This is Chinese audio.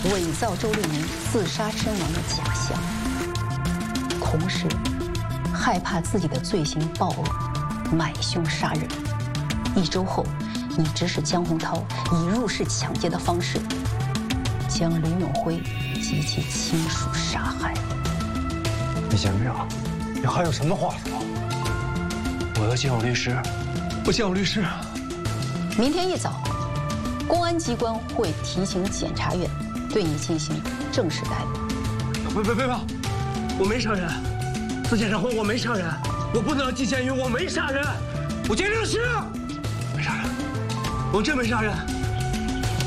伪造周立明自杀身亡的假象，同时害怕自己的罪行暴露，买凶杀人。1周后，你指使江洪涛以入室抢劫的方式，将林永辉及其亲属杀害。 你先不要，你还有什么话说？我要见我律师，我见我律师。 明天一早，公安机关会提请检察院对你进行正式逮捕。 别！我没杀人，自检察会我没杀人，我不能进监狱，我没杀人，我见律师，没杀人，我真没杀人。